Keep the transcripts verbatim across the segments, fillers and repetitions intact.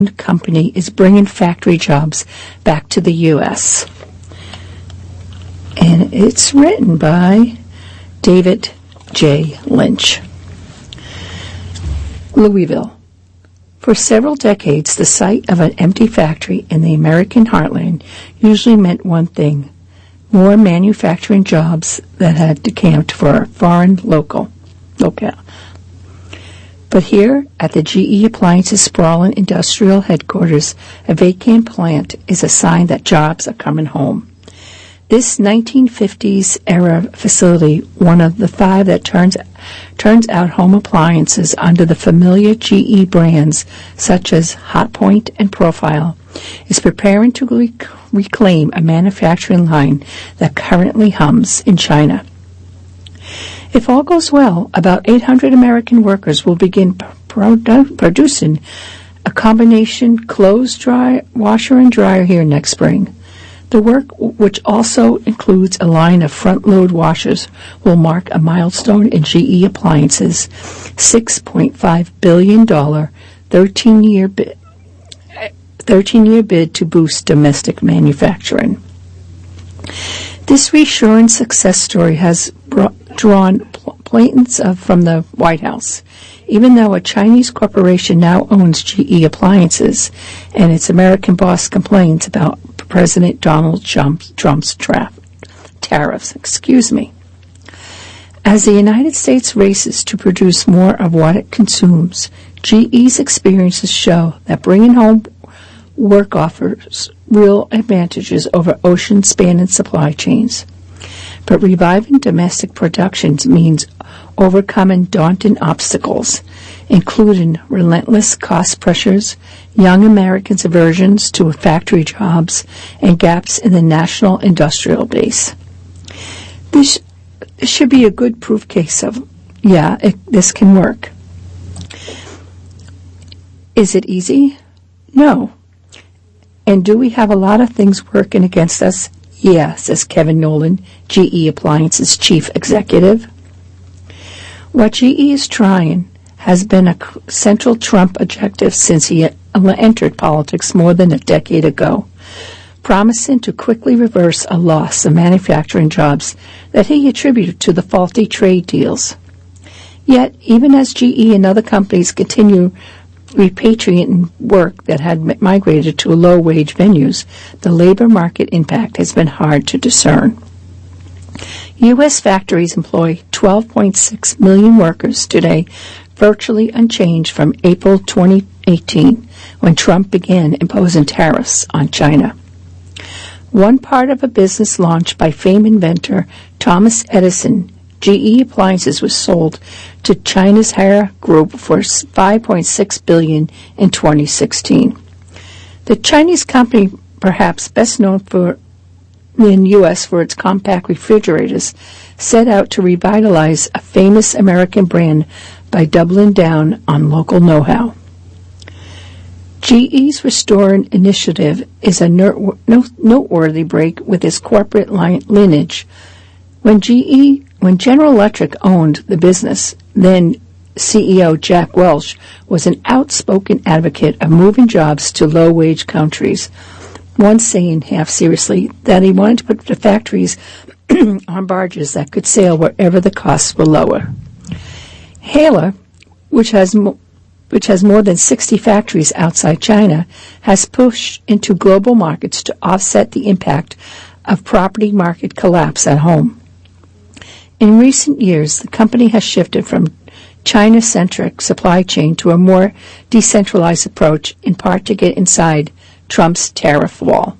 company is bringing factory jobs back to the U S And it's written by David J. Lynch. Louisville. For several decades, the sight of an empty factory in the American heartland usually meant one thing: more manufacturing jobs that had decamped for foreign local locale. But here, at the G E Appliances sprawling industrial headquarters, a vacant plant is a sign that jobs are coming home. This nineteen fifties-era facility, one of the five that turns turns out home appliances under the familiar G E brands such as Hotpoint and Profile, is preparing to rec- reclaim a manufacturing line that currently hums in China. If all goes well, about eight hundred American workers will begin produ- producing a combination clothes dry, washer and dryer here next spring. The work, which also includes a line of front-load washers, will mark a milestone in G E Appliances' six point five billion dollars thirteen-year bid, thirteen-year bid to boost domestic manufacturing. This reassuring success story has brought, drawn pl- plaints of, from the White House. Even though a Chinese corporation now owns G E Appliances, and its American boss complains about President Donald Trump's, Trump's tra- tariffs. Excuse me. As the United States races to produce more of what it consumes, G E's experiences show that bringing home work offers real advantages over ocean-spanning supply chains. But reviving domestic productions means overcoming daunting obstacles, including relentless cost pressures, young Americans' aversions to factory jobs, and gaps in the national industrial base. This, this should be a good proof case of, yeah, it, this can work. Is it easy? No. And do we have a lot of things working against us? Yeah, says Kevin Nolan, G E Appliances chief executive. What G E is trying has been a central Trump objective since he entered politics more than a decade ago, promising to quickly reverse a loss of manufacturing jobs that he attributed to the faulty trade deals. Yet, even as G E and other companies continue repatriating work that had migrated to low-wage venues, the labor market impact has been hard to discern. U S factories employ twelve point six million workers today, virtually unchanged from April twenty eighteen, when Trump began imposing tariffs on China. One part of a business launched by famed inventor Thomas Edison, G E Appliances was sold to China's Haier Group for five point six billion dollars in twenty sixteen. The Chinese company, perhaps best known for in U S for its compact refrigerators, set out to revitalize a famous American brand by doubling down on local know-how. G E's Restoring initiative is a noteworthy break with its corporate lineage. When G E, when General Electric owned the business, then C E O Jack Welch was an outspoken advocate of moving jobs to low-wage countries, once saying half-seriously that he wanted to put the factories on barges that could sail wherever the costs were lower. Haier, which has mo- which has more than sixty factories outside China, has pushed into global markets to offset the impact of property market collapse at home. In recent years, the company has shifted from China-centric supply chain to a more decentralized approach, in part to get inside Trump's tariff wall.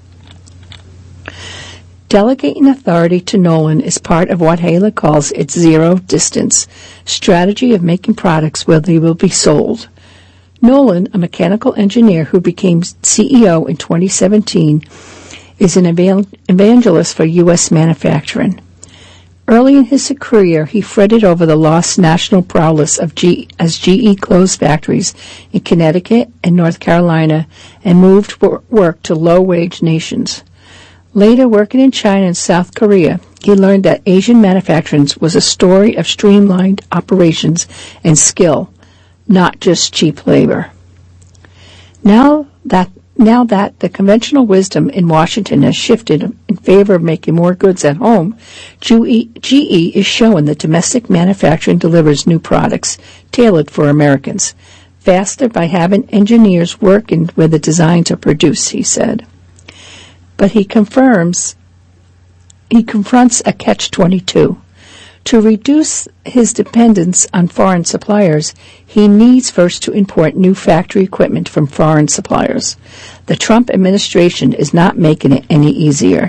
Delegating authority to Nolan is part of what Haier calls its zero-distance strategy of making products where they will be sold. Nolan, a mechanical engineer who became C E O in twenty seventeen, is an evangelist for U S manufacturing. Early in his career, he fretted over the lost national prowess of G as G E closed factories in Connecticut and North Carolina and moved work to low-wage nations. Later, working in China and South Korea, he learned that Asian manufacturing was a story of streamlined operations and skill, not just cheap labor. Now that Now that the conventional wisdom in Washington has shifted in favor of making more goods at home, G E is showing that domestic manufacturing delivers new products tailored for Americans faster by having engineers working where the designs are produced, he said. But he confirms, he confronts a catch twenty-two. To reduce his dependence on foreign suppliers, he needs first to import new factory equipment from foreign suppliers. The Trump administration is not making it any easier.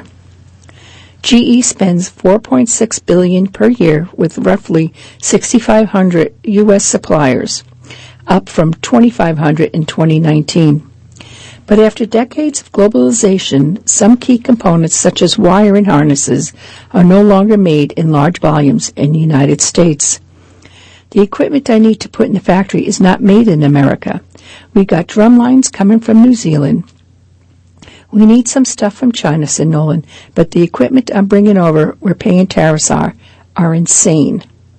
G E spends four point six billion dollars per year with roughly six thousand five hundred U S suppliers, up from two thousand five hundred in twenty nineteen. But after decades of globalization, some key components such as wire and harnesses are no longer made in large volumes in the United States. The equipment I need to put in the factory is not made in America. We got drum lines coming from New Zealand. We need some stuff from China, said Nolan, but the equipment I'm bringing over where paying tariffs are, are insane.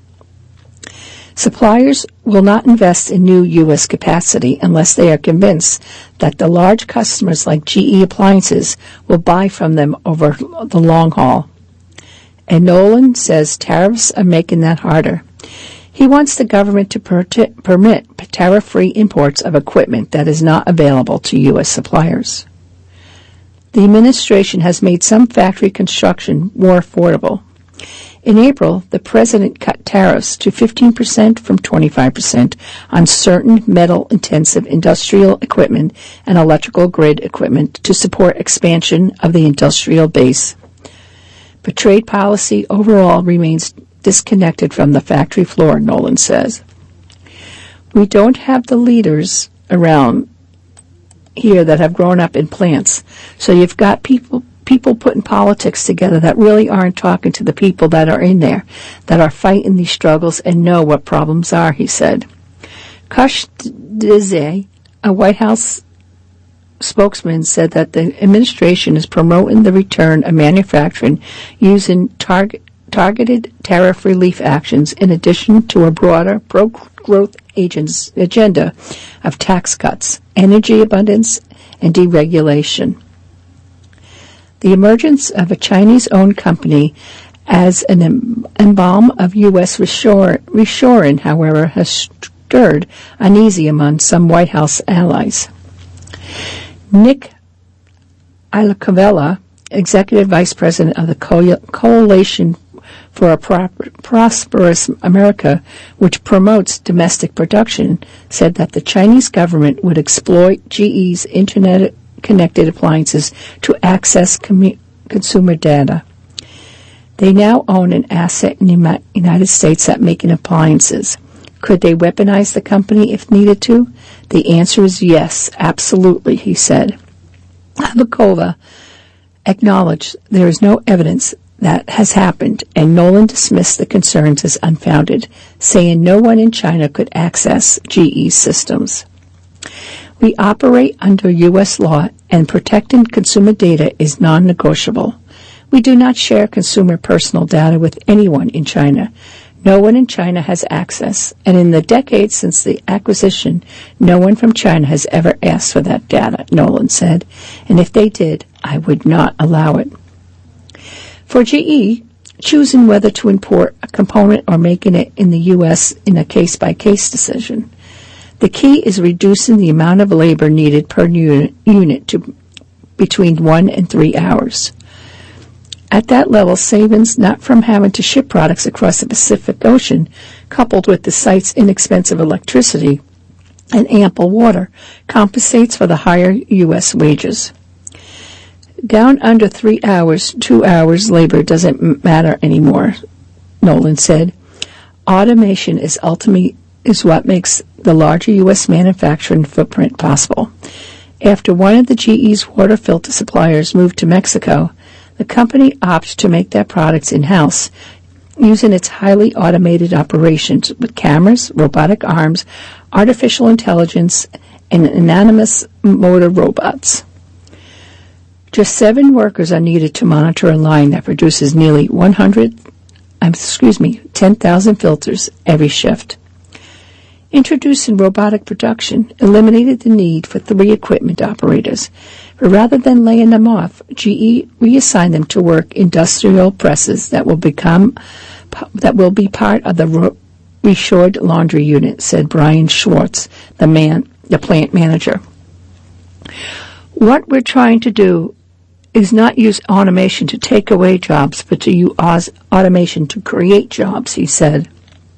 Suppliers will not invest in new U S capacity unless they are convinced that the large customers like G E Appliances will buy from them over the long haul. And Nolan says tariffs are making that harder. He wants the government to per- permit tariff-free imports of equipment that is not available to U S suppliers. The administration has made some factory construction more affordable. In April, the president cut tariffs to fifteen percent from twenty-five percent on certain metal-intensive industrial equipment and electrical grid equipment to support expansion of the industrial base. But trade policy overall remains disconnected from the factory floor, Nolan says. We don't have the leaders around here that have grown up in plants, so you've got people people putting politics together that really aren't talking to the people that are in there, that are fighting these struggles and know what problems are, he said. Kush Dizay, a White House spokesman, said that the administration is promoting the return of manufacturing using target, targeted tariff relief actions in addition to a broader pro-growth agents agenda of tax cuts, energy abundance, and deregulation. The emergence of a Chinese-owned company as an em- emblem of U S reshore- reshoring, however, has stirred uneasy among some White House allies. Nick Iacovella, Executive Vice President of the Co- Coalition for a Pro- Prosperous America, which promotes domestic production, said that the Chinese government would exploit G E's Internet connected appliances to access com- consumer data. They now own an asset in the United States at making appliances. Could they weaponize the company if needed to? The answer is yes, absolutely, he said. Iacovella acknowledged there is no evidence that has happened, and Nolan dismissed the concerns as unfounded, saying no one in China could access G E's systems. We operate under U S law, and protecting consumer data is non-negotiable. We do not share consumer personal data with anyone in China. No one in China has access, and in the decades since the acquisition, no one from China has ever asked for that data, Nolan said, and if they did, I would not allow it. For G E, choosing whether to import a component or making it in the U S in a case-by-case decision. The key is reducing the amount of labor needed per unit, unit to between one and three hours. At that level, savings not from having to ship products across the Pacific Ocean, coupled with the site's inexpensive electricity and ample water, compensates for the higher U S wages. Down under three hours, two hours labor doesn't matter anymore, Nolan said. Automation is ultimately is what makes the larger U S manufacturing footprint possible. After one of the G E's water filter suppliers moved to Mexico, the company opted to make their products in-house, using its highly automated operations with cameras, robotic arms, artificial intelligence, and autonomous motor robots. Just seven workers are needed to monitor a line that produces nearly one hundred, excuse me, ten thousand filters every shift. Introducing robotic production eliminated the need for three equipment operators. But rather than laying them off, G E reassigned them to work industrial presses that will become that will be part of the reshored laundry unit, said Brian Schwartz, the man, the plant manager. What we're trying to do is not use automation to take away jobs, but to use automation to create jobs, he said.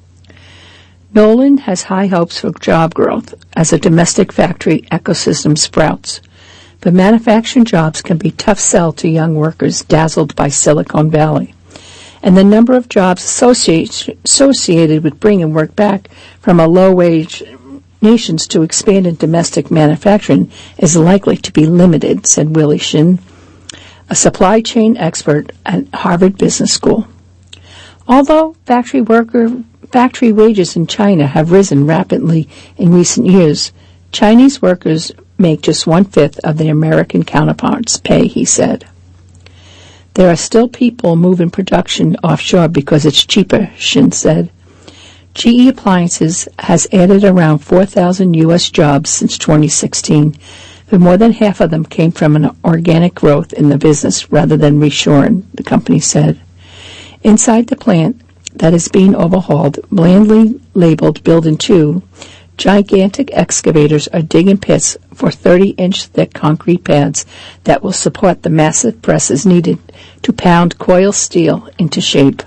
Nolan has high hopes for job growth as a domestic factory ecosystem sprouts. But manufacturing jobs can be tough sell to young workers dazzled by Silicon Valley. And the number of jobs associated, associated with bringing work back from a low-wage nations to expand in domestic manufacturing is likely to be limited, said Willie Shin, a supply chain expert at Harvard Business School. Although factory worker factory wages in China have risen rapidly in recent years, Chinese workers make just one-fifth of their American counterparts' pay, he said. There are still people moving production offshore because it's cheaper, Shin said. G E Appliances has added around four thousand U S jobs since twenty sixteen, but more than half of them came from an organic growth in the business rather than reshoring, the company said. Inside the plant that is being overhauled, blandly labeled Building two, gigantic excavators are digging pits for thirty-inch thick concrete pads that will support the massive presses needed to pound coil steel into shape.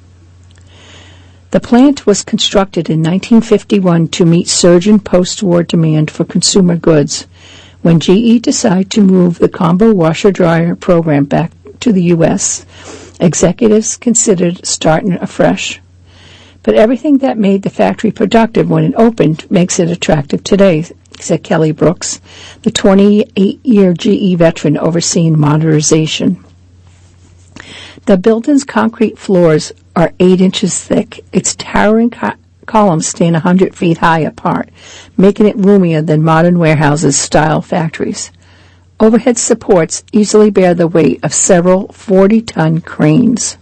The plant was constructed in nineteen fifty-one to meet surging post-war demand for consumer goods. When G E decided to move the combo washer-dryer program back to the U S, executives considered starting afresh. But everything that made the factory productive when it opened makes it attractive today, said Kelly Brooks, the twenty-eight-year G E veteran overseeing modernization. The building's concrete floors are eight inches thick. Its towering co- columns stand one hundred feet high apart, making it roomier than modern warehouses-style factories. Overhead supports easily bear the weight of several forty-ton cranes.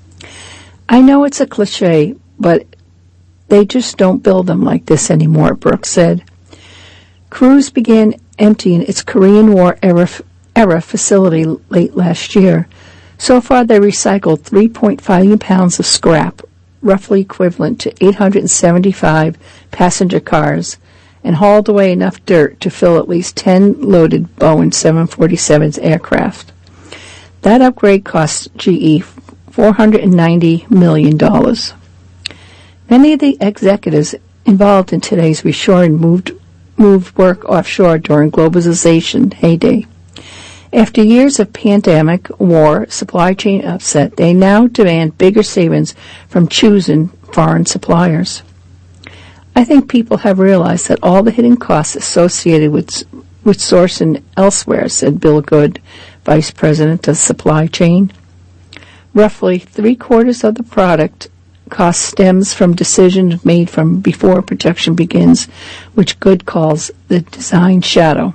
I know it's a cliche, but they just don't build them like this anymore, Brooks said. Cruise began emptying its Korean War era, era facility late last year. So far, they recycled three point five pounds of scrap, roughly equivalent to eight hundred seventy-five passenger cars, and hauled away enough dirt to fill at least ten loaded Boeing seven forty-sevens aircraft. That upgrade cost G E four hundred ninety million dollars. Many of the executives involved in today's reshoring moved, moved work offshore during globalization heyday. After years of pandemic, war, supply chain upset, they now demand bigger savings from choosing foreign suppliers. I think people have realized that all the hidden costs associated with, with sourcing elsewhere, said Bill Good, Vice President of Supply Chain. Roughly three-quarters of the product cost stems from decisions made from before production begins, which Good calls the design shadow.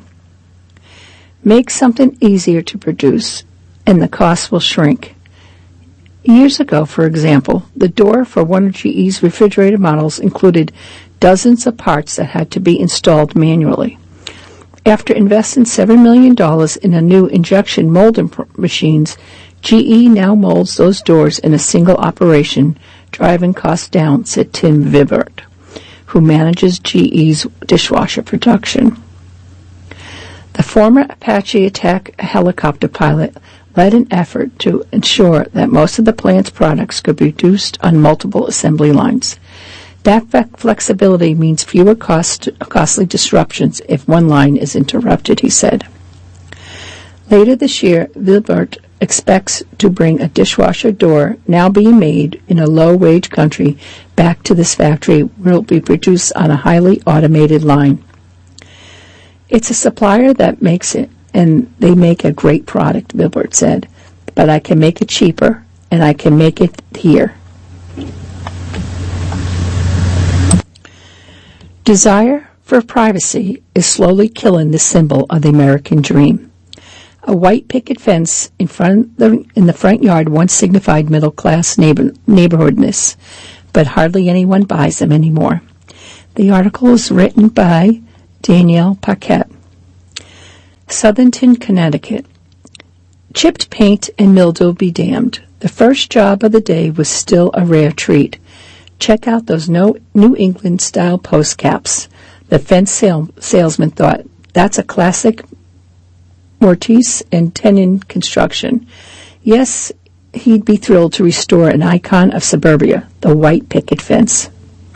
Make something easier to produce, and the cost will shrink. Years ago, for example, the door for one of G E's refrigerator models included dozens of parts that had to be installed manually. After investing seven million dollars in a new injection molding pr- machines, G E now molds those doors in a single operation, driving costs down, said Tim Vibert, who manages G E's dishwasher production. The former Apache attack helicopter pilot led an effort to ensure that most of the plant's products could be produced on multiple assembly lines. That flexibility means fewer cost, costly disruptions if one line is interrupted, he said. Later this year, Vilbert expects to bring a dishwasher door now being made in a low-wage country back to this factory where it will be produced on a highly automated line. It's a supplier that makes it, and they make a great product, Vilbert said, but I can make it cheaper, and I can make it here. Desire for privacy is slowly killing the symbol of the American dream. A white picket fence in front the, in the front yard once signified middle-class neighbor, neighborhoodness, but hardly anyone buys them anymore. The article is written by Danielle Paquette. Southington, Connecticut. Chipped paint and mildew be damned. The first job of the day was still a rare treat. Check out those no, New England-style post caps. The fence sale, salesman thought, that's a classic Mortise and Tenon construction. Yes, he'd be thrilled to restore an icon of suburbia, the white picket fence.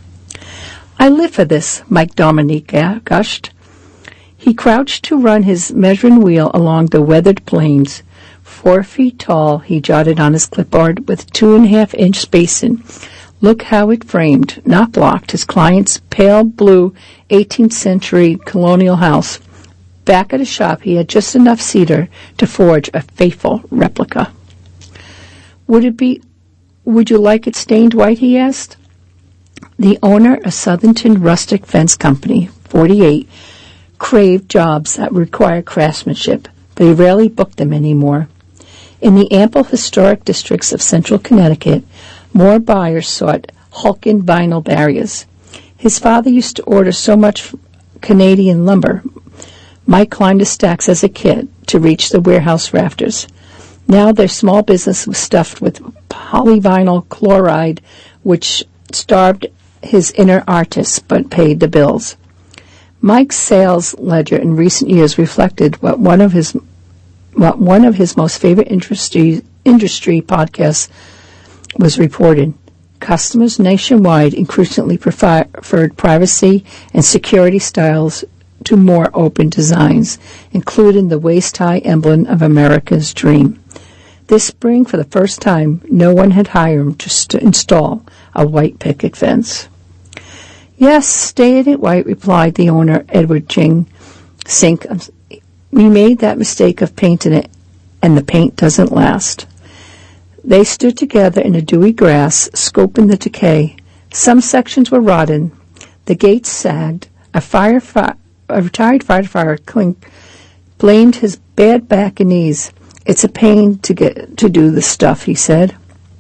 I live for this, Mike Dominique gushed. He crouched to run his measuring wheel along the weathered plains. Four feet tall, he jotted on his clipboard with two and a half inch spacing. Look how it framed, not blocked, his client's pale blue eighteenth century colonial house. Back at his shop, he had just enough cedar to forge a faithful replica. Would it be, would you like it stained white, he asked. The owner of Southington Rustic Fence Company, forty-eight, craved jobs that require craftsmanship, but he rarely booked them anymore. In the ample historic districts of central Connecticut, more buyers sought hulking vinyl barriers. His father used to order so much Canadian lumber. Mike climbed the stacks as a kid to reach the warehouse rafters. Now their small business was stuffed with polyvinyl chloride, which starved his inner artist but paid the bills. Mike's sales ledger in recent years reflected what one of his what one of his most favorite industry industry podcasts was reported. Customers nationwide increasingly preferred privacy and security styles to more open designs, including the waist-high emblem of America's dream. This spring, for the first time, no one had hired him to st- install a white picket fence. Yes, stay in it white, replied the owner, Edward Ching Sink. We made that mistake of painting it, and the paint doesn't last. They stood together in the dewy grass, scoping the decay. Some sections were rotten. The gates sagged. A, fire fi- a retired firefighter Clink blamed his bad back and knees. It's a pain to get to do this stuff, he said.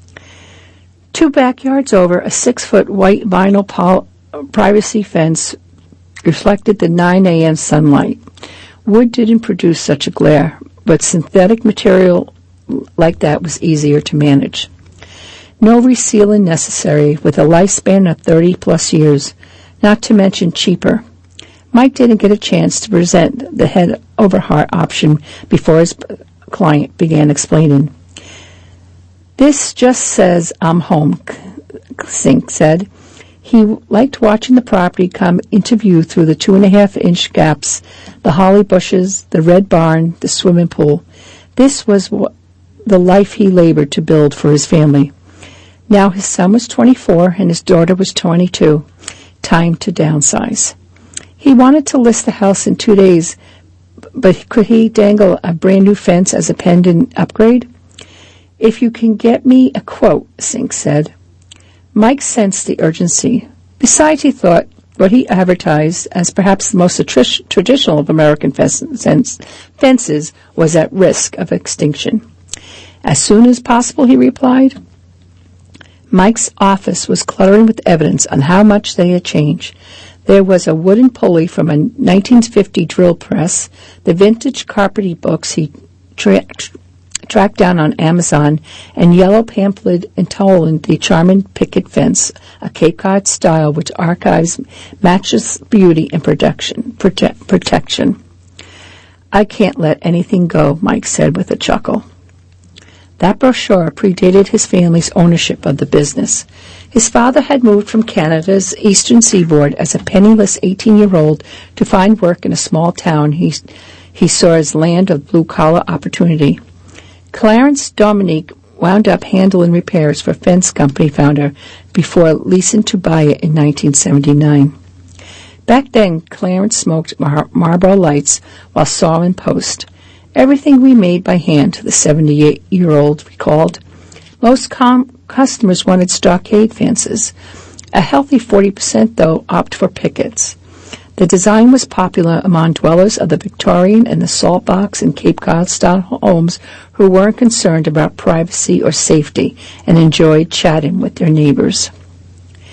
Two backyards over, a six-foot white vinyl pol- privacy fence reflected the nine a.m. sunlight. Wood didn't produce such a glare, but synthetic material like that was easier to manage. No resealing necessary, with a lifespan of thirty-plus years, not to mention cheaper. Mike didn't get a chance to present the head-over-heart option before his client began explaining. This just says I'm home, Sink said. He liked watching the property come into view through the two-and-a-half-inch gaps, the holly bushes, the red barn, the swimming pool. This was wh- the life he labored to build for his family. Now his son was twenty-four and his daughter was twenty-two. Time to downsize. He wanted to list the house in two days, but could he dangle a brand-new fence as a pending upgrade? If you can get me a quote, Sink said. Mike sensed the urgency. Besides, he thought what he advertised as perhaps the most atri- traditional of American fences was at risk of extinction. As soon as possible, he replied. Mike's office was cluttering with evidence on how much they had changed. There was a wooden pulley from a nineteen fifty drill press, the vintage carpety books he tra- tracked down on Amazon, and yellow pamphlet entitling The Charming Picket Fence, a Cape Cod style which archives matches beauty and protection. Prote- protection. I can't let anything go, Mike said with a chuckle. That brochure predated his family's ownership of the business. His father had moved from Canada's eastern seaboard as a penniless eighteen-year-old to find work in a small town he, he saw as land of blue-collar opportunity. Clarence Dominique wound up handling repairs for fence company founder before leasing to buy it in nineteen seventy-nine. Back then, Clarence smoked Mar- Marlboro Lights while sawing post. Everything we made by hand, the seventy-eight-year-old recalled. Most com- customers wanted stockade fences. A healthy forty percent, though, opted for pickets. The design was popular among dwellers of the Victorian and the salt box and Cape Cod-style homes who weren't concerned about privacy or safety and enjoyed chatting with their neighbors.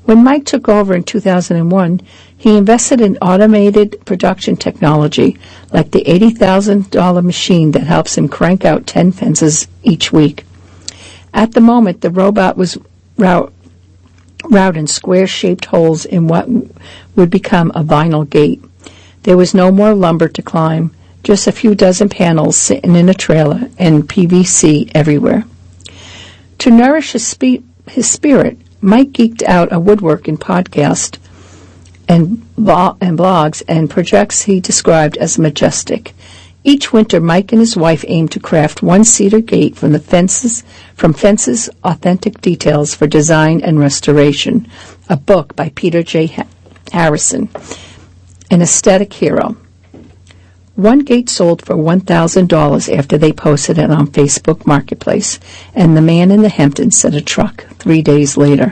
When Mike took over in two thousand one, he invested in automated production technology like the eighty thousand dollars machine that helps him crank out ten fences each week. At the moment, the robot was route, routing square-shaped holes in what would become a vinyl gate. There was no more lumber to climb, just a few dozen panels sitting in a trailer and P V C everywhere. To nourish his, spe- his spirit, Mike geeked out a woodworking podcast and, blo- and blogs and projects he described as majestic. Each winter, Mike and his wife aimed to craft one cedar gate from the fences, from Fences Authentic Details for Design and Restoration, a book by Peter J. Ha- Harrison, an aesthetic hero. One gate sold for one thousand dollars after they posted it on Facebook Marketplace, and the man in the Hamptons sent a truck three days later.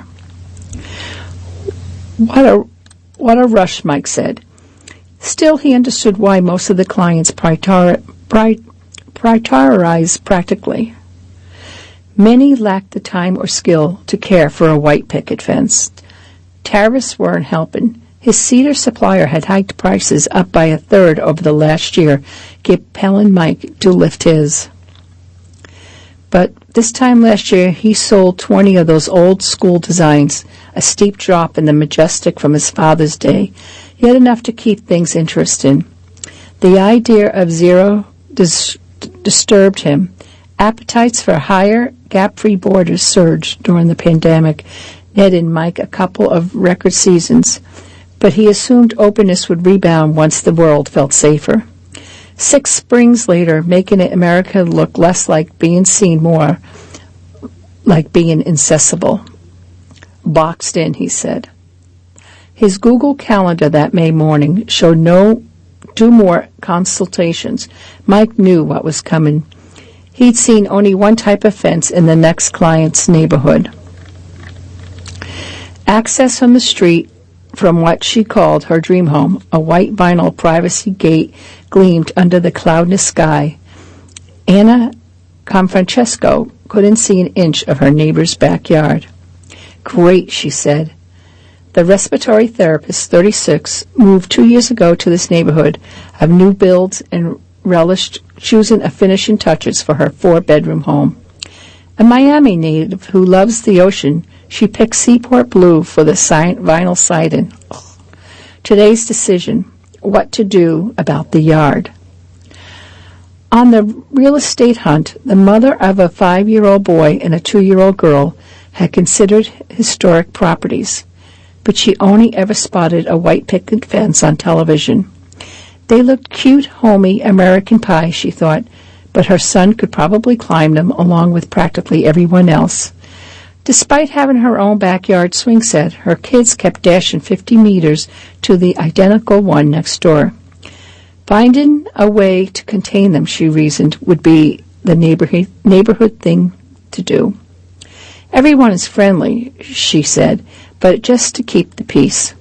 What a, what a rush, Mike said. Still, he understood why most of the clients prior, pri, prioritize practically. Many lacked the time or skill to care for a white picket fence. Tariffs weren't helping. His cedar supplier had hiked prices up by a third over the last year, compelling Mike to lift his. But this time last year, he sold twenty of those old-school designs, a steep drop in the majestic from his father's day, yet enough to keep things interesting. The idea of zero dis- disturbed him. Appetites for higher, gap-free borders surged during the pandemic, netting Mike a couple of record seasons. But he assumed openness would rebound once the world felt safer. Six springs later, making it America look less like being seen, more like being inaccessible. Boxed in, he said. His Google Calendar that May morning showed no two more consultations. Mike knew what was coming. He'd seen only one type of fence in the next client's neighborhood. Access from the street from what she called her dream home, a white vinyl privacy gate gleamed under the cloudless sky. Anna Confrancesco couldn't see an inch of her neighbor's backyard. Great, she said. The respiratory therapist, thirty-six, moved two years ago to this neighborhood of new builds and relished choosing a finishing touches for her four-bedroom home. A Miami native who loves the ocean, she picked Seaport Blue for the si- vinyl siding. Ugh. Today's decision, what to do about the yard. On the real estate hunt, the mother of a five-year-old boy and a two-year-old girl had considered historic properties, but she only ever spotted a white picket fence on television. They looked cute, homey American Pie, she thought, but her son could probably climb them along with practically everyone else. Despite having her own backyard swing set, her kids kept dashing fifty meters to the identical one next door. Finding a way to contain them, she reasoned, would be the neighborhood, neighborhood thing to do. Everyone is friendly, she said, but just to keep the peace.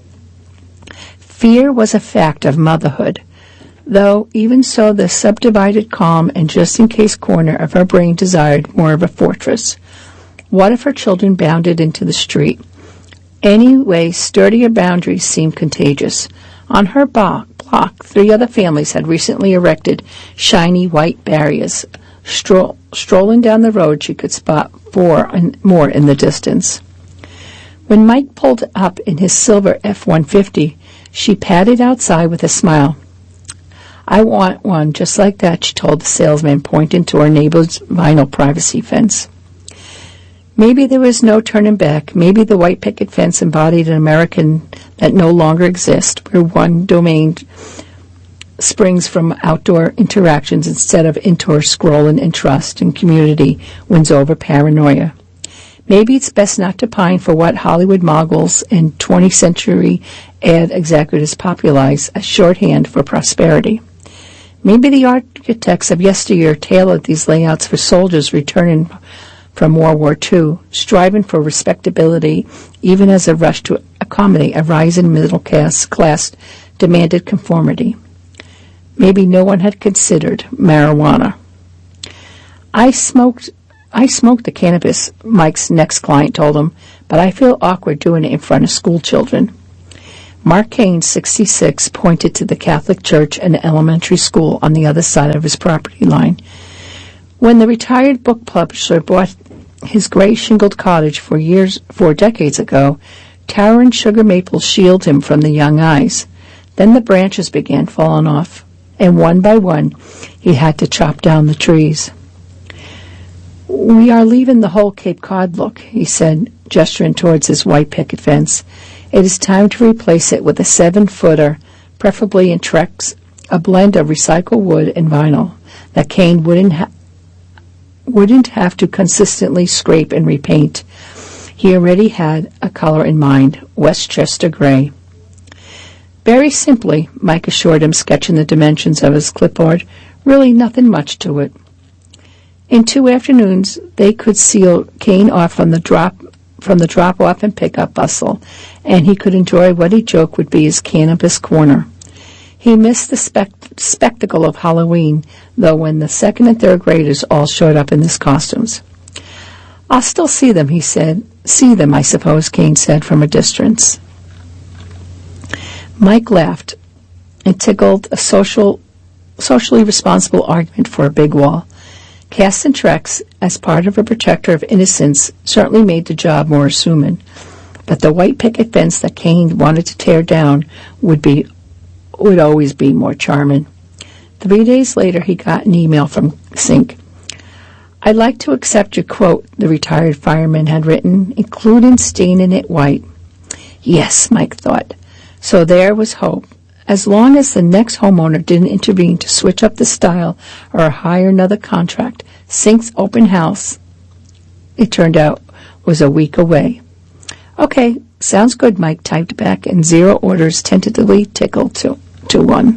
Fear was a fact of motherhood, though even so the subdivided calm and just-in-case corner of her brain desired more of a fortress. What if her children bounded into the street? Anyway, sturdier boundaries seemed contagious. On her block, block three other families had recently erected shiny white barriers. Stroll, strolling down the road, she could spot four and more in the distance. When Mike pulled up in his silver F one fifty, she padded outside with a smile. I want one just like that, she told the salesman, pointing to her neighbor's vinyl privacy fence. Maybe there was no turning back. Maybe the white picket fence embodied an American that no longer exists, where one domain springs from outdoor interactions instead of indoor scrolling, and trust and community wins over paranoia. Maybe it's best not to pine for what Hollywood moguls and twentieth century ad executives popularize as shorthand for prosperity. Maybe the architects of yesteryear tailored these layouts for soldiers returning from World War Two, striving for respectability even as a rush to accommodate a rising middle class, class demanded conformity. Maybe no one had considered marijuana. I smoked I smoked the cannabis, Mike's next client told him, but I feel awkward doing it in front of school children. Mark Kane, sixty-six, pointed to the Catholic church and the elementary school on the other side of his property line. When the retired book publisher bought his gray shingled cottage four years, four decades ago, towering sugar maples shield him from the young eyes. Then the branches began falling off, and one by one he had to chop down the trees. "We are leaving the whole Cape Cod look," he said, gesturing towards his white picket fence. "It is time to replace it with a seven-footer, preferably in Trex, a blend of recycled wood and vinyl that Kane wouldn't ha- wouldn't have to consistently scrape and repaint. He already had a color in mind, Westchester gray." "Very simply," Mike assured him, sketching the dimensions of his clipboard. "Really nothing much to it." In two afternoons, they could seal Kane off from the drop from the drop-off and pick-up bustle, and he could enjoy what he joked would be his cannabis corner. He missed the spect- spectacle of Halloween, though, when the second and third graders all showed up in these costumes. "I'll still see them," he said. "See them, I suppose," Kane said from a distance. Mike laughed and tickled a social, socially responsible argument for a big wall. Cast in Trex, as part of a protector of innocence, certainly made the job more assuming, but the white picket fence that Kane wanted to tear down would be would always be more charming. Three days later, he got an email from Sink. "I'd like to accept your quote," the retired fireman had written, "including staining it white." Yes, Mike thought. So there was hope. As long as the next homeowner didn't intervene to switch up the style or hire another contract, Sink's open house, it turned out, was a week away. "Okay, sounds good," Mike typed back, and zero orders tentatively tickled to, to one.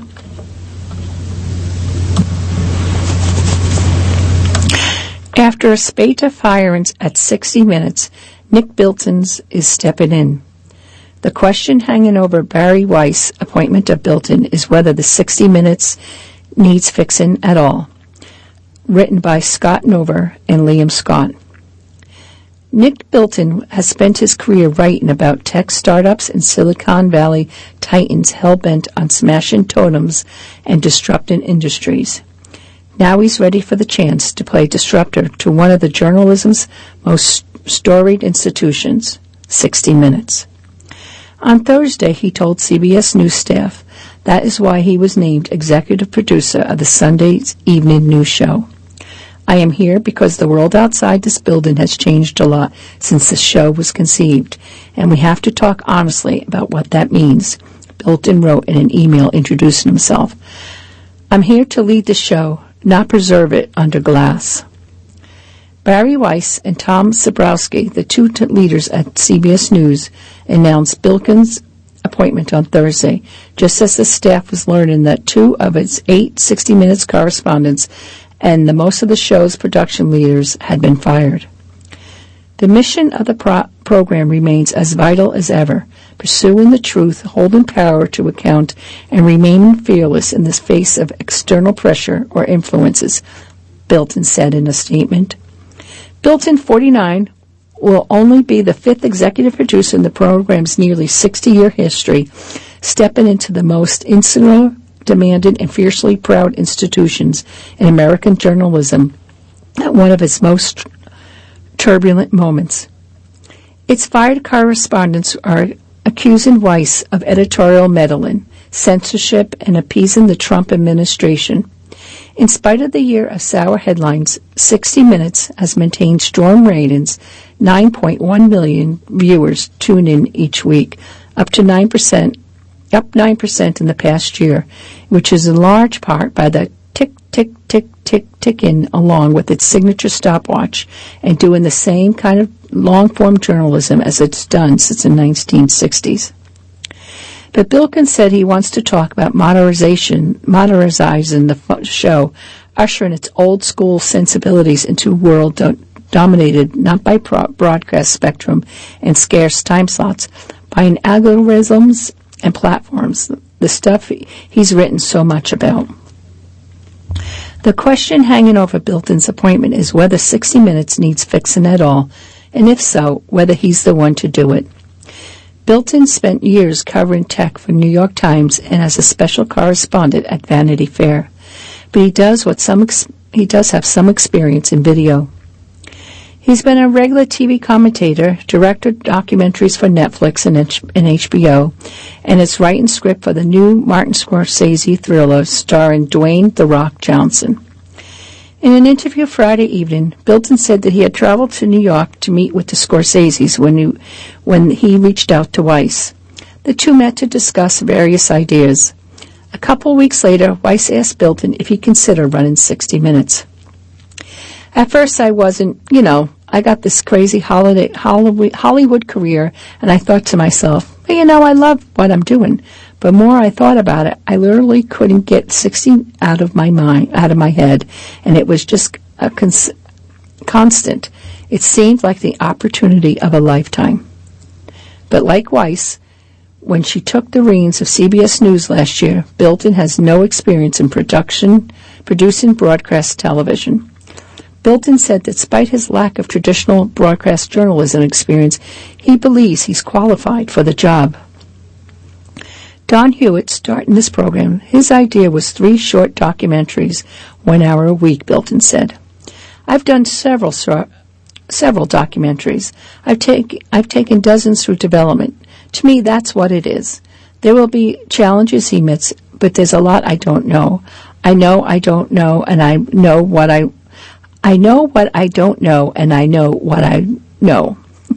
After a spate of firings at sixty minutes, Nick Bilton's is stepping in. The question hanging over Barry Weiss' appointment of Bilton is whether the sixty minutes needs fixing at all. Written by Scott Nover and Liam Scott. Nick Bilton has spent his career writing about tech startups and Silicon Valley titans hell-bent on smashing totems and disrupting industries. Now he's ready for the chance to play disruptor to one of the journalism's most storied institutions, sixty minutes. On Thursday, he told C B S News staff that is why he was named executive producer of the Sunday evening news show. "I am here because the world outside this building has changed a lot since the show was conceived, and we have to talk honestly about what that means," Bilton wrote in an email introducing himself. "I'm here to lead the show, not preserve it under glass." Barry Weiss and Tom Zebrowski, the two t- leaders at C B S News, announced Bilton's appointment on Thursday, just as the staff was learning that two of its eight sixty minutes correspondents and the most of the show's production leaders had been fired. The mission of the pro- program remains as vital as ever, pursuing the truth, holding power to account, and remaining fearless in the face of external pressure or influences, Bilton said in a statement. Bilton, forty-nine, will only be the fifth executive producer in the program's nearly sixty-year history, stepping into the most insular, demanding, and fiercely proud institutions in American journalism at one of its most turbulent moments. Its fired correspondents are accusing Weiss of editorial meddling, censorship, and appeasing the Trump administration. In spite of the year of sour headlines, sixty minutes has maintained strong ratings. nine point one million viewers tune in each week, up to nine percent, up nine percent in the past year, which is in large part by the tick, tick, tick, tick, ticking along with its signature stopwatch and doing the same kind of long-form journalism as it's done since the nineteen sixties. But Bilton said he wants to talk about modernization, modernizing the show, ushering its old-school sensibilities into a world do- dominated not by pro- broadcast spectrum and scarce time slots, by an algorithms and platforms, the stuff he's written so much about. The question hanging over Bilton's appointment is whether sixty minutes needs fixing at all, and if so, whether he's the one to do it. Bilton spent years covering tech for New York Times and as a special correspondent at Vanity Fair, but he does what some ex- he does have some experience in video. He's been a regular T V commentator, directed documentaries for Netflix and, H- and H B O, and is writing script for the new Martin Scorsese thriller starring Dwayne "The Rock" Johnson. In an interview Friday evening, Bilton said that he had traveled to New York to meet with the Scorseses when he, when he reached out to Weiss. The two met to discuss various ideas. A couple weeks later, Weiss asked Bilton if he'd consider running sixty minutes. At first I wasn't, you know, I got this crazy holiday, Hollywood career, and I thought to myself, well, you know, I love what I'm doing. But more I thought about it, I literally couldn't get sixty out of my mind, out of my head, and it was just a cons- constant. It seemed like the opportunity of a lifetime. But like Weiss, when she took the reins of C B S News last year, Bilton has no experience in production, producing broadcast television. Bilton said that despite his lack of traditional broadcast journalism experience, he believes he's qualified for the job. Don Hewitt, starting this program, his idea was three short documentaries, one hour a week, Bilton said. I've done several several documentaries. I've, take, I've taken dozens through development. To me, that's what it is. There will be challenges he admits, but there's a lot I don't know. I know I don't know, and I know what I I know what I don't know, and I know what I know.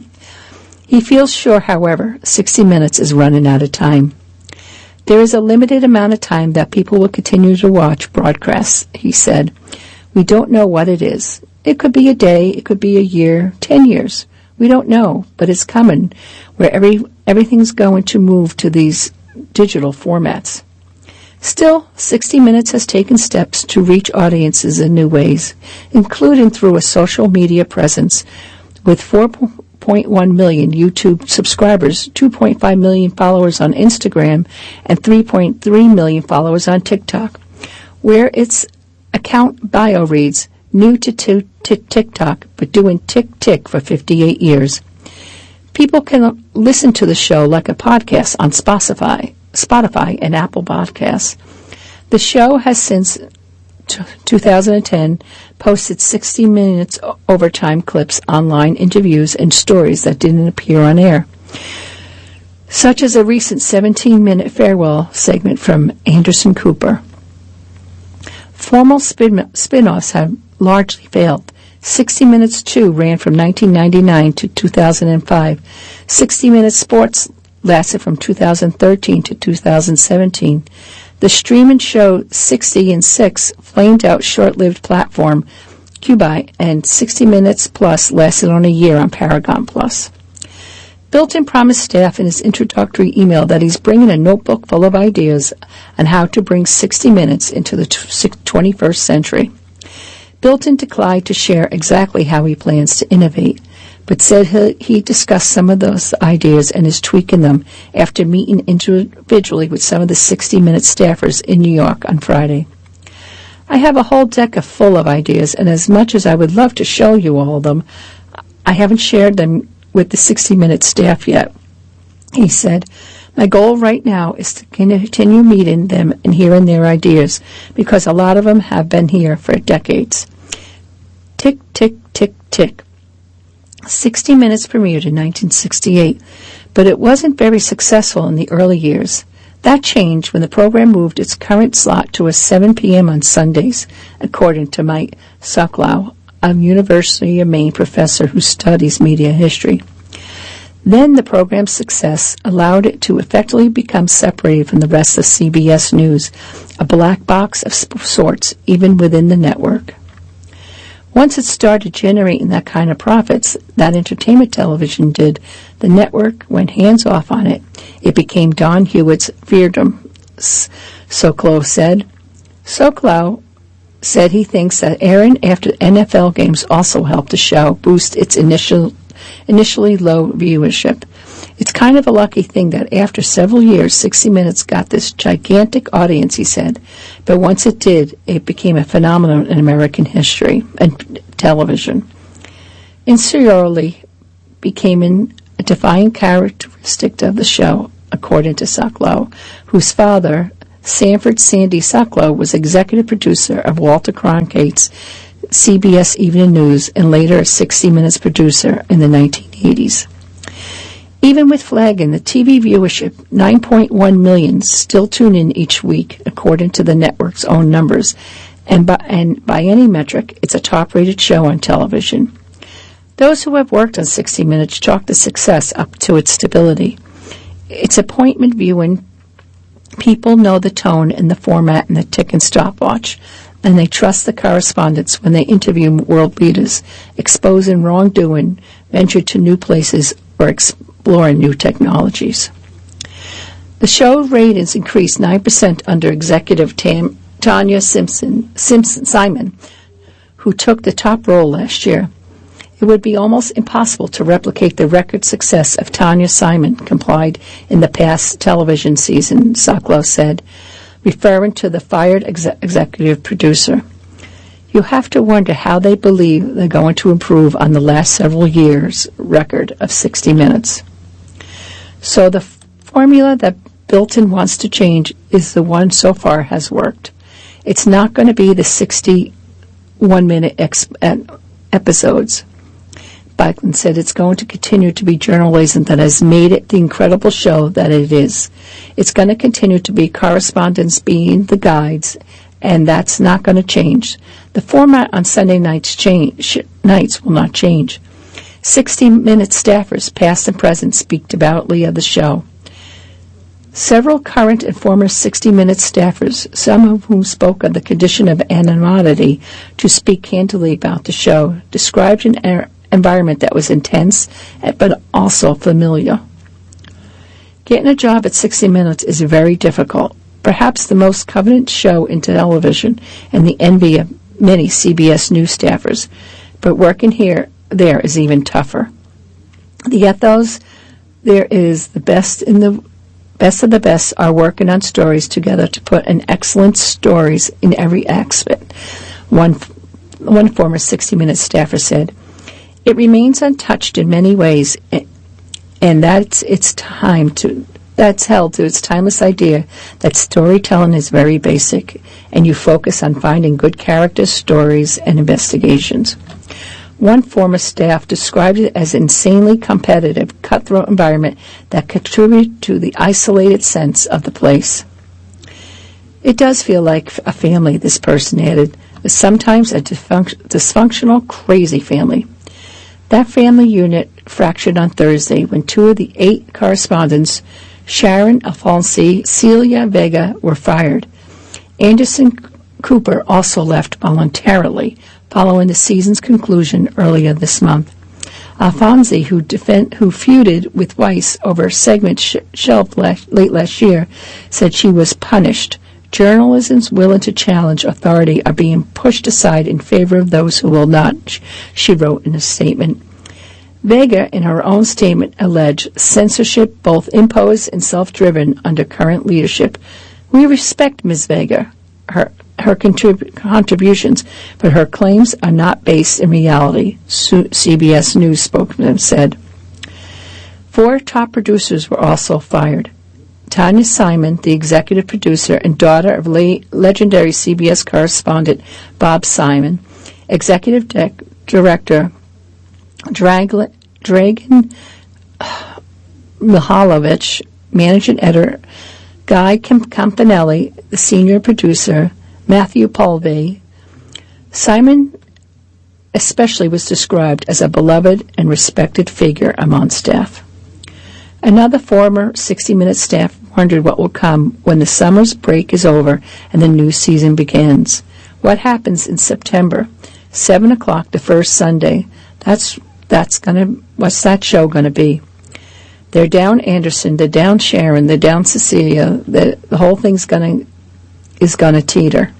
He feels sure, however, sixty minutes is running out of time. There is a limited amount of time that people will continue to watch broadcasts, he said. We don't know what it is. It could be a day, it could be a year, ten years. We don't know, but it's coming, where every everything's going to move to these digital formats. Still, sixty minutes has taken steps to reach audiences in new ways, including through a social media presence with four point one million YouTube subscribers, two point five million followers on Instagram, and three point three million followers on TikTok, where its account bio reads, new to t- t- TikTok, but doing tick-tick for fifty-eight years. People can listen to the show like a podcast on Spotify, Spotify and Apple Podcasts. The show has since t- two thousand ten posted sixty minutes overtime clips, online interviews, and stories that didn't appear on air, such as a recent seventeen-minute farewell segment from Anderson Cooper. Formal spin- spin-offs have largely failed. sixty minutes, too, ran from nineteen ninety-nine to two thousand five. sixty minutes Sports lasted from two thousand thirteen to two thousand seventeen. The streaming show sixty and six flamed out short-lived platform Quibi, and sixty minutes Plus lasted on a year on Paragon Plus. Bilton promised staff in his introductory email that he's bringing a notebook full of ideas on how to bring sixty minutes into the twenty-first century. Bilton declined to share exactly how he plans to innovate, but said he, he discussed some of those ideas and is tweaking them after meeting individually with some of the sixty-minute staffers in New York on Friday. I have a whole deck of full of ideas, and as much as I would love to show you all of them, I haven't shared them with the sixty-minute staff yet, he said. My goal right now is to continue meeting them and hearing their ideas, because a lot of them have been here for decades. Tick, tick, tick, tick. sixty minutes premiered in nineteen sixty-eight, but it wasn't very successful in the early years. That changed when the program moved its current slot to a seven p.m. on Sundays, according to Mike Sokolow, a University of Maine professor who studies media history. Then the program's success allowed it to effectively become separated from the rest of C B S News, a black box of sorts even within the network. Once it started generating that kind of profits that entertainment television did, the network went hands-off on it. It became Don Hewitt's fiefdom, Sokolow said. Sokolow said he thinks that airing after N F L games also helped the show boost its initial initially low viewership. It's kind of a lucky thing that after several years, sixty minutes got this gigantic audience, he said. But once it did, it became a phenomenon in American history and television. In serially, became an, a defining characteristic of the show, according to Sokolow, whose father, Sanford Sandy Sokolow, was executive producer of Walter Cronkate's C B S Evening News and later a sixty minutes producer in the nineteen eighties. Even with flagging the T V viewership, nine point one million still tune in each week, according to the network's own numbers, and by, and by any metric, it's a top-rated show on television. Those who have worked on sixty minutes chalk the success up to its stability. It's appointment viewing. People know the tone and the format and the tick and stopwatch, and they trust the correspondents when they interview world leaders, exposing wrongdoing, venture to new places, or exploring new technologies. The show ratings increased nine percent under executive Tam, Tanya Simpson, Simpson Simon, who took the top role last year. It would be almost impossible to replicate the record success of Tanya Simon complied in the past television season, Sokolow said, referring to the fired ex- executive producer. You have to wonder how they believe they're going to improve on the last several years' record of sixty minutes. So the f- formula that Bilton wants to change is the one so far has worked. It's not going to be the sixty-one minute ex- episodes. Bachman said it's going to continue to be journalism that has made it the incredible show that it is. It's going to continue to be correspondents being the guides, and that's not going to change. The format on Sunday nights change, nights will not change. sixty minute staffers, past and present, speak devoutly of the show. Several current and former sixty minute staffers, some of whom spoke of the condition of anonymity to speak candidly about the show, described an er- environment that was intense but also familiar. Getting a job at sixty minutes is very difficult, perhaps the most coveted show in television and the envy of many C B S News staffers, but working here there is even tougher. The ethos there is the best in the best of the best are working on stories together to put an excellent stories in every aspect. One one former sixty minute staffer said, "It remains untouched in many ways, and that's its time to that's held to its timeless idea that storytelling is very basic, and you focus on finding good characters, stories, and investigations." One former staff described it as an insanely competitive, cutthroat environment that contributed to the isolated sense of the place. It does feel like a family, this person added, but sometimes a dysfunct- dysfunctional, crazy family. That family unit fractured on Thursday when two of the eight correspondents, Sharon Alfonsi, Celia Vega, were fired. Anderson Cooper also left voluntarily following the season's conclusion earlier this month. Alfonsi, who, defend, who feuded with Weiss over a segment sh- shelved last, late last year, said she was punished. Journalism's willing to challenge authority are being pushed aside in favor of those who will not, she wrote in a statement. Vega, in her own statement, alleged censorship both imposed and self-driven under current leadership. We respect Miz Vega, her her contrib- contributions, but her claims are not based in reality, C B S News spokesman said. Four top producers were also fired. Tanya Simon, the executive producer and daughter of le- legendary C B S correspondent Bob Simon, executive de- director Drag- Dragan Mihailovich, managing editor Guy Campanelli, the senior producer Matthew Polvey. Simon especially was described as a beloved and respected figure among staff. Another former sixty minute staff wondered what will come when the summer's break is over and the new season begins. What happens in September? Seven o'clock the first Sunday. That's that's gonna what's that show gonna be? They're down Anderson, they're down Sharon, they're down Cecilia. The, the whole thing's gonna is gonna teeter.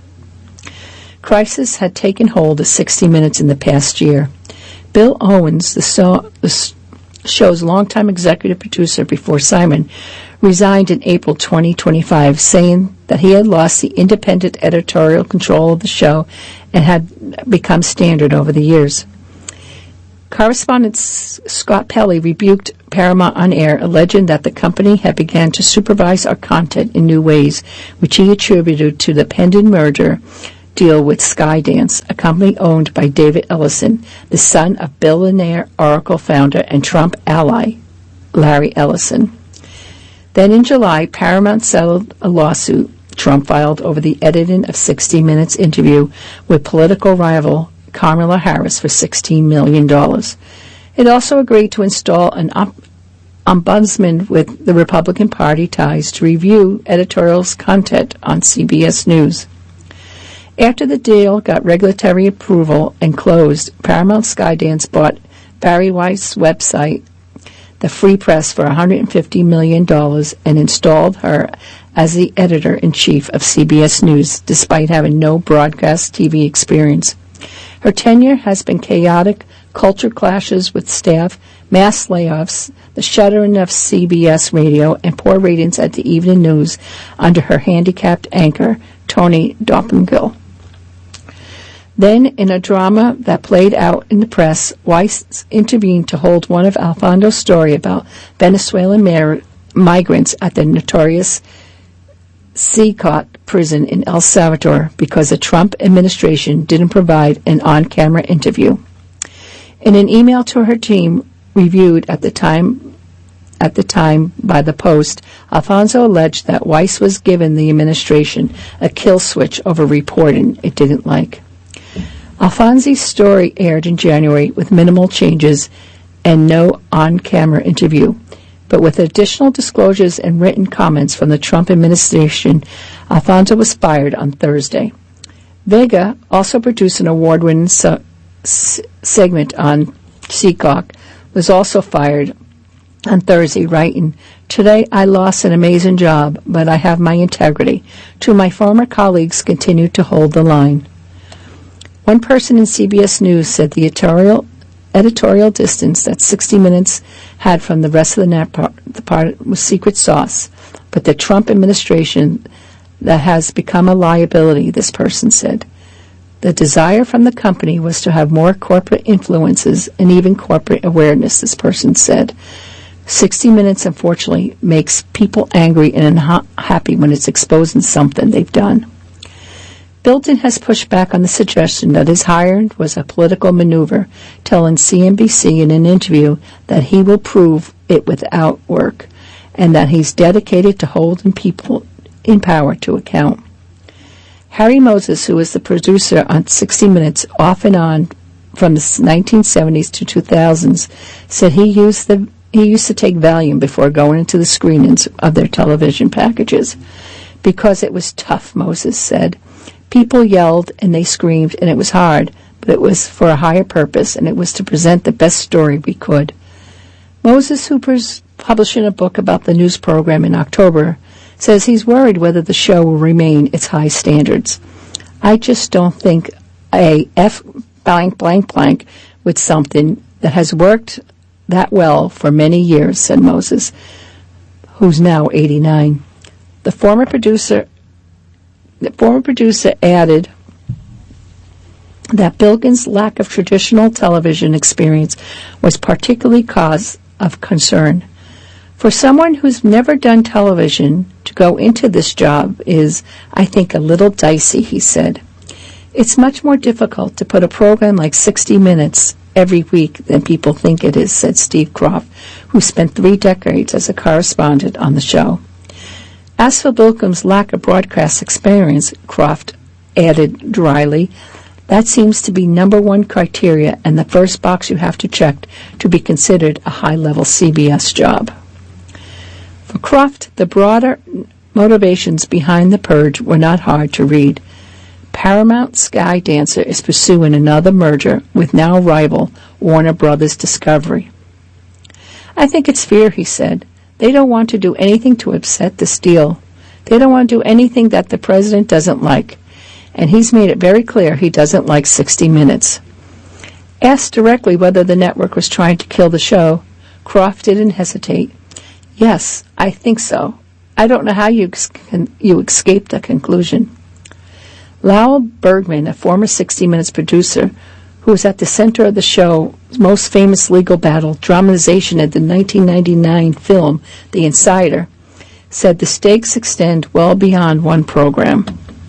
Crisis had taken hold of sixty minutes in the past year. Bill Owens, the, so, the show's longtime executive producer before Simon, resigned in April twenty twenty-five, saying that he had lost the independent editorial control of the show and had become standard over the years. Correspondent Scott Pelley rebuked Paramount on air, alleging that the company had begun to supervise our content in new ways, which he attributed to the pending merger deal with Skydance, a company owned by David Ellison, the son of billionaire Oracle founder and Trump ally Larry Ellison. Then in July, Paramount settled a lawsuit Trump filed over the editing of sixty minutes interview with political rival Kamala Harris for sixteen million dollars. It also agreed to install an ombudsman with the Republican Party ties to review editorial's content on C B S News. After the deal got regulatory approval and closed, Paramount Skydance bought Bari Weiss's website, The Free Press, for one hundred fifty million dollars and installed her as the editor-in-chief of C B S News, despite having no broadcast T V experience. Her tenure has been chaotic, culture clashes with staff, mass layoffs, the shuttering of C B S Radio, and poor ratings at the evening news under her handicapped anchor, Tony Doppelgänger. Then, in a drama that played out in the press, Weiss intervened to hold one of Alfonso's story about Venezuelan mar- migrants at the notorious Secot prison in El Salvador because the Trump administration didn't provide an on-camera interview. In an email to her team, reviewed at the time at the time by the Post, Alfonso alleged that Weiss was given the administration a kill switch over reporting it didn't like. Alfonso's story aired in January with minimal changes and no on-camera interview. But with additional disclosures and written comments from the Trump administration, Alfonso was fired on Thursday. Vega, also produced an award-winning so- s- segment on Seacock, was also fired on Thursday, writing, "Today I lost an amazing job, but I have my integrity. Two of my former colleagues continue to hold the line." One person in C B S News said the editorial, editorial distance that sixty minutes had from the rest of the net part, the part was secret sauce, but the Trump administration that has become a liability, this person said. The desire from the company was to have more corporate influences and even corporate awareness, this person said. sixty minutes, unfortunately, makes people angry and unhappy when it's exposing something they've done. Bilton has pushed back on the suggestion that his hiring was a political maneuver, telling C N B C in an interview that he will prove it without work and that he's dedicated to holding people in power to account. Harry Moses, who was the producer on sixty minutes off and on from the nineteen seventies to two thousands, said he used the he used to take Valium before going into the screenings of their television packages. Because it was tough, Moses said. People yelled and they screamed, and it was hard, but it was for a higher purpose, and it was to present the best story we could. Moses, who is publishing a book about the news program in October, says he's worried whether the show will remain its high standards. I just don't think a F blank blank blank with something that has worked that well for many years, said Moses, who's now eighty-nine. The former producer The former producer added that Bilton's lack of traditional television experience was particularly cause of concern. For someone who's never done television, to go into this job is, I think, a little dicey, he said. It's much more difficult to put a program like sixty minutes every week than people think it is, said Steve Kroft, who spent three decades as a correspondent on the show. As for Bilton's lack of broadcast experience, Kroft added dryly, that seems to be number one criteria and the first box you have to check to be considered a high-level C B S job. For Kroft, the broader motivations behind the purge were not hard to read. Paramount Skydancer is pursuing another merger with now rival Warner Brothers Discovery. I think it's fear, he said. They don't want to do anything to upset this deal. They don't want to do anything that the president doesn't like. And he's made it very clear he doesn't like sixty minutes. Asked directly whether the network was trying to kill the show, Kroft didn't hesitate. Yes, I think so. I don't know how you, you escaped the conclusion. Lowell Bergman, a former sixty minutes producer, who who was at the center of the show's most famous legal battle, dramatization of the nineteen ninety-nine film The Insider, said the stakes extend well beyond one program.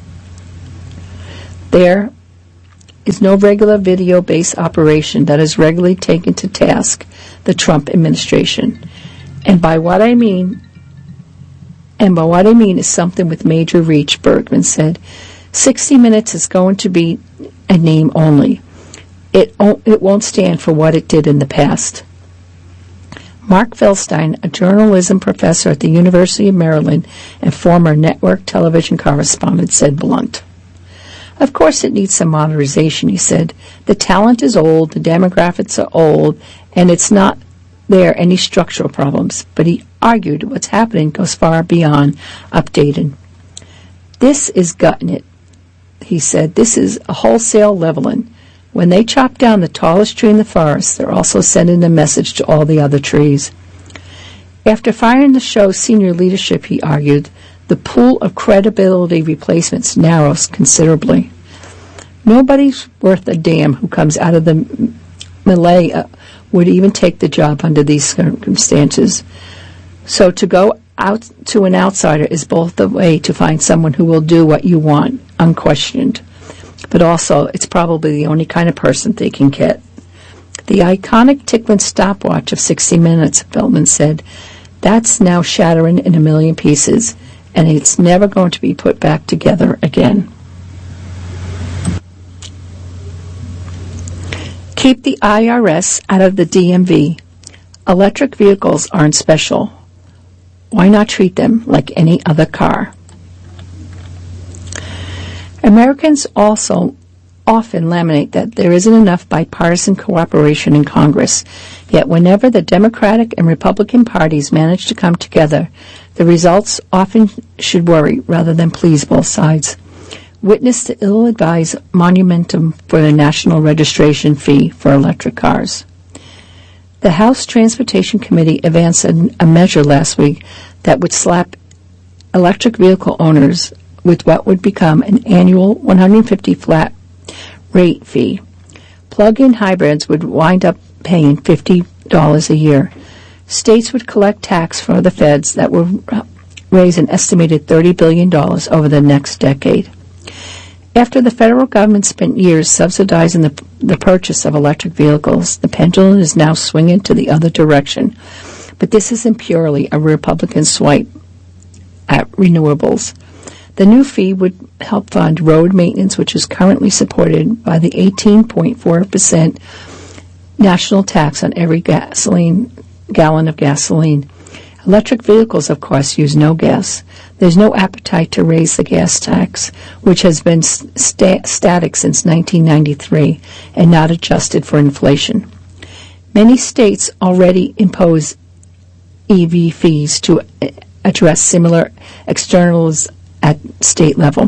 There is no regular video-based operation that has regularly taken to task the Trump administration. And by what I mean, and by what I mean is something with major reach, Bergman said. sixty minutes is going to be a name only. It, it won't stand for what it did in the past. Mark Feldstein, a journalism professor at the University of Maryland and former network television correspondent, said blunt. Of course it needs some modernization, he said. The talent is old, the demographics are old, and it's not there any structural problems. But he argued what's happening goes far beyond updating. This is gutting it, he said. This is a wholesale leveling. When they chop down the tallest tree in the forest, they're also sending a message to all the other trees. After firing the show's senior leadership, he argued, the pool of credibility replacements narrows considerably. Nobody's worth a damn who comes out of the melee uh, would even take the job under these circumstances. So to go out to an outsider is both the way to find someone who will do what you want, unquestioned. But also, it's probably the only kind of person they can get. The iconic Tickman stopwatch of sixty minutes, Feldman said, that's now shattering in a million pieces, and it's never going to be put back together again. Keep the I R S out of the D M V. Electric vehicles aren't special. Why not treat them like any other car? Americans also often lament that there isn't enough bipartisan cooperation in Congress. Yet whenever the Democratic and Republican parties manage to come together, the results often should worry rather than please both sides. Witness the ill-advised monumentum for the national registration fee for electric cars. The House Transportation Committee advanced a measure last week that would slap electric vehicle owners with what would become an annual one hundred fifty dollars flat rate fee. Plug-in hybrids would wind up paying fifty dollars a year. States would collect tax for the feds that would raise an estimated thirty billion dollars over the next decade. After the federal government spent years subsidizing the, the purchase of electric vehicles, the pendulum is now swinging to the other direction. But this isn't purely a Republican swipe at renewables. The new fee would help fund road maintenance, which is currently supported by the eighteen point four percent national tax on every gasoline gallon of gasoline. Electric vehicles, of course, use no gas. There's no appetite to raise the gas tax, which has been sta- static since nineteen ninety-three and not adjusted for inflation. Many states already impose E V fees to address similar externals at state level.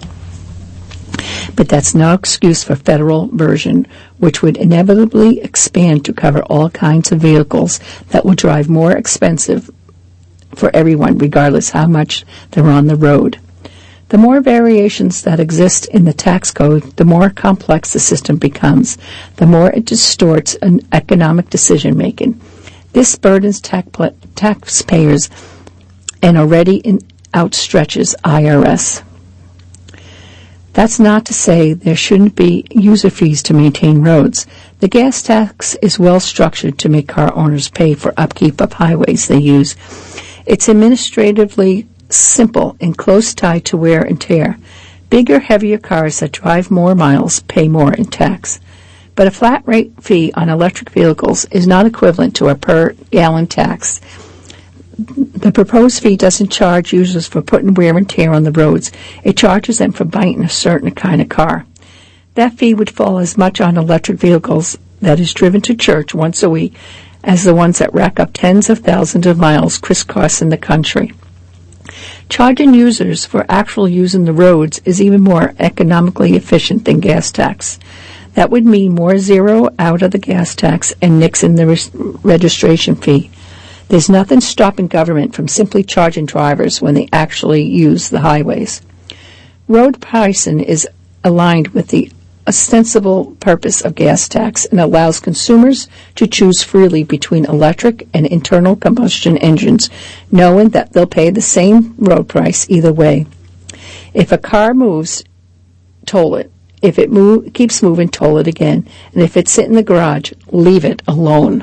But that's no excuse for federal version, which would inevitably expand to cover all kinds of vehicles that will drive more expensive for everyone, regardless how much they're on the road. The more variations that exist in the tax code, the more complex the system becomes, the more it distorts an economic decision-making. This burdens tax pl- taxpayers and already in outstretches I R S. That's not to say there shouldn't be user fees to maintain roads. The gas tax is well structured to make car owners pay for upkeep of highways they use. It's administratively simple and close tie to wear and tear. Bigger, heavier cars that drive more miles pay more in tax. But a flat rate fee on electric vehicles is not equivalent to a per gallon tax. The proposed fee doesn't charge users for putting wear and tear on the roads. It charges them for buying a certain kind of car. That fee would fall as much on electric vehicles that is driven to church once a week as the ones that rack up tens of thousands of miles crisscrossing the country. Charging users for actual use in the roads is even more economically efficient than gas tax. That would mean more zero out of the gas tax and nixing the res- registration fee. There's nothing stopping government from simply charging drivers when they actually use the highways. Road pricing is aligned with the ostensible purpose of gas tax and allows consumers to choose freely between electric and internal combustion engines, knowing that they'll pay the same road price either way. If a car moves, toll it. If it move, keeps moving, toll it again. And if it's sitting in the garage, leave it alone.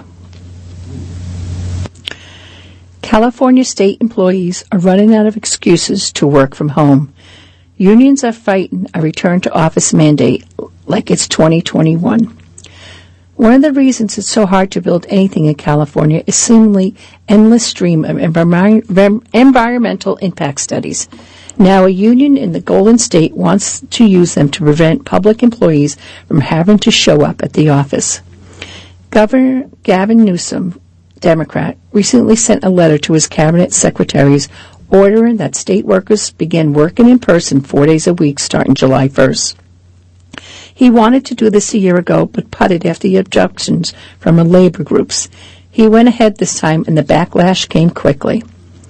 California state employees are running out of excuses to work from home. Unions are fighting a return to office mandate like it's twenty twenty-one. One of the reasons it's so hard to build anything in California is seemingly endless stream of envir- environmental impact studies. Now a union in the Golden State wants to use them to prevent public employees from having to show up at the office. Governor Gavin Newsom, Democrat, recently sent a letter to his cabinet secretaries ordering that state workers begin working in person four days a week starting July first. He wanted to do this a year ago, but putted after the objections from the labor groups. He went ahead this time, and the backlash came quickly.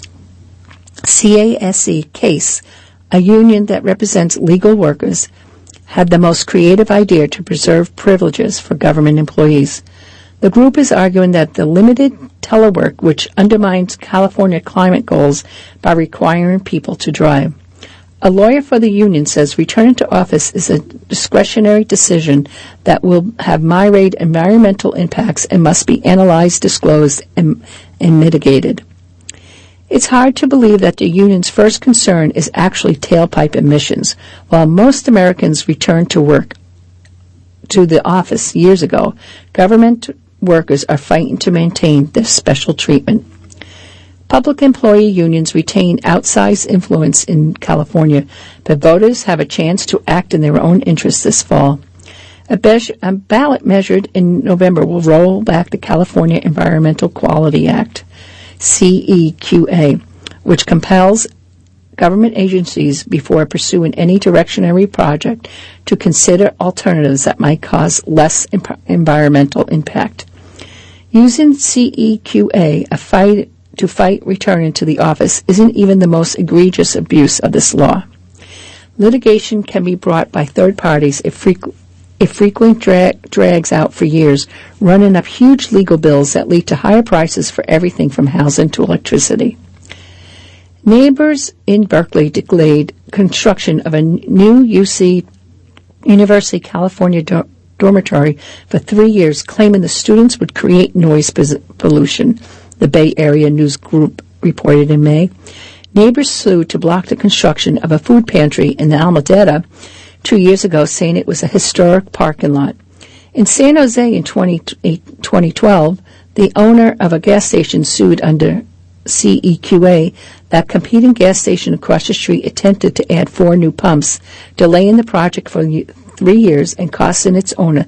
C A S E, CASE, a union that represents legal workers, had the most creative idea to preserve privileges for government employees. The group is arguing that the limited telework, which undermines California climate goals by requiring people to drive. A lawyer for the union says returning to office is a discretionary decision that will have myriad environmental impacts and must be analyzed, disclosed, and, and mitigated. It's hard to believe that the union's first concern is actually tailpipe emissions. While most Americans returned to work to the office years ago, government workers are fighting to maintain this special treatment. Public employee unions retain outsized influence in California, but voters have a chance to act in their own interests this fall. A, be- a ballot measured in November will roll back the California Environmental Quality Act, C E Q A, which compels government agencies, before pursuing any directionary project, to consider alternatives that might cause less imp- environmental impact. Using C E Q A a fight, to fight returning to the office isn't even the most egregious abuse of this law. Litigation can be brought by third parties if, frequ- if frequent dra- drags out for years, running up huge legal bills that lead to higher prices for everything from housing to electricity. Neighbors in Berkeley delayed construction of a new U C University California do- dormitory for three years, claiming the students would create noise pollution, the Bay Area News Group reported in May. Neighbors sued to block the construction of a food pantry in Alameda two years ago, saying it was a historic parking lot. In San Jose in twenty twelve, the owner of a gas station sued under C E Q A that competing gas station across the street attempted to add four new pumps, delaying the project for three years and costing its owner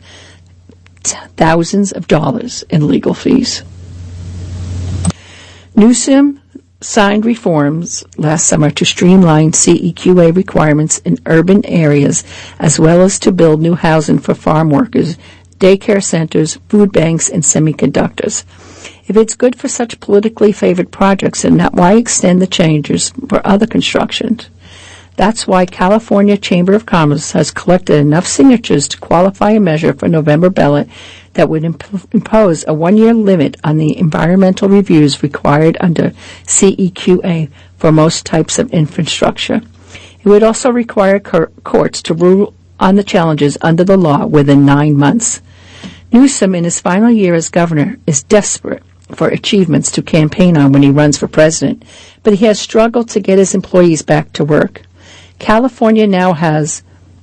thousands of dollars in legal fees. Newsom signed reforms last summer to streamline C E Q A requirements in urban areas, as well as to build new housing for farm workers, daycare centers, food banks, and semiconductors. If it's good for such politically favored projects, then why extend the changes for other constructions? That's why California Chamber of Commerce has collected enough signatures to qualify a measure for November ballot that would imp- impose a one-year limit on the environmental reviews required under C E Q A for most types of infrastructure. It would also require cor- courts to rule on the challenges under the law within nine months. Newsom, in his final year as governor, is desperate for achievements to campaign on when he runs for president, but he has struggled to get his employees back to work. California now has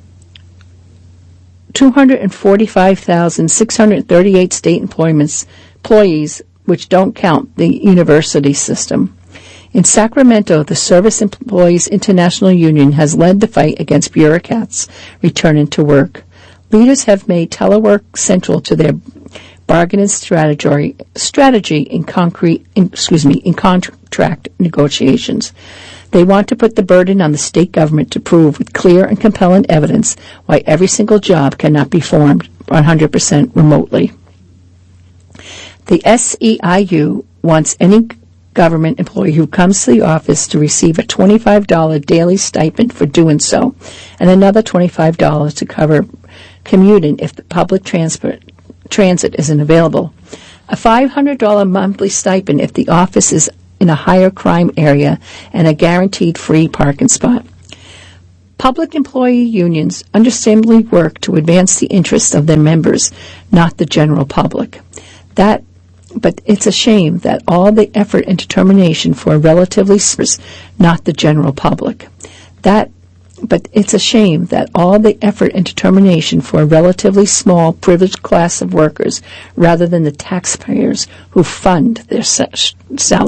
two hundred forty-five thousand six hundred thirty-eight state employments, employees, which don't count the university system. In Sacramento, the Service Employees International Union has led the fight against bureaucrats returning to work. Leaders have made telework central to their bargaining strategy, strategy in concrete, in, excuse me, in contract negotiations. They want to put the burden on the state government to prove with clear and compelling evidence why every single job cannot be performed one hundred percent remotely. The S E I U wants any government employee who comes to the office to receive a twenty-five dollars daily stipend for doing so, and another twenty-five dollars to cover commuting if the public transport transit isn't available, a five hundred dollars monthly stipend if the office is in a higher crime area, and a guaranteed free parking spot. Public employee unions understandably work to advance the interests of their members, not the general public. That, but it's a shame that all the effort and determination for a relatively not the general public. That, but it's a shame that all the effort and determination for a relatively small, privileged class of workers, rather than the taxpayers who fund their salaries.